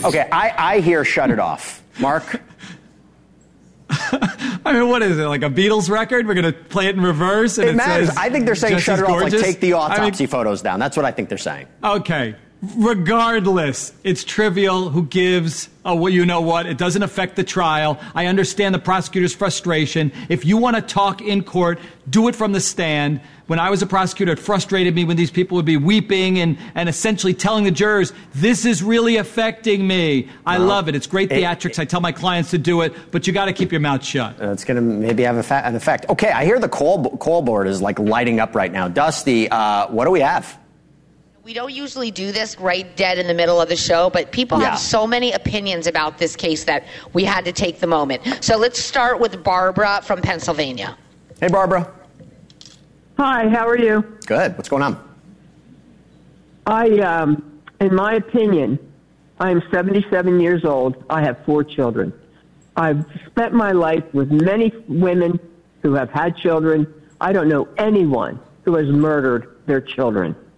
Okay, I hear shut it off. Mark? I mean, what is it, like a Beatles record? We're going to play it in reverse? And it matters. Says, I think they're saying shut it off, like take the autopsy I mean, photos down. That's what I think they're saying. Okay. Regardless, it's trivial. Who gives? Oh, well, you know what? It doesn't affect the trial. I understand the prosecutor's frustration. If you want to talk in court, do it from the stand. When I was a prosecutor, it frustrated me when these people would be weeping and essentially telling the jurors, this is really affecting me. I love it. It's great theatrics. I tell my clients to do it, but you got to keep your mouth shut. It's going to maybe have an effect. Okay, I hear the call board is like lighting up right now. Dusty, what do we have? We don't usually do this right dead in the middle of the show, but people have so many opinions about this case that we had to take the moment. So let's start with Barbara from Pennsylvania. Hey, Barbara. Hi, how are you? Good. What's going on? In my opinion, I am 77 years old. I have 4 children. I've spent my life with many women who have had children. I don't know anyone who has murdered their children.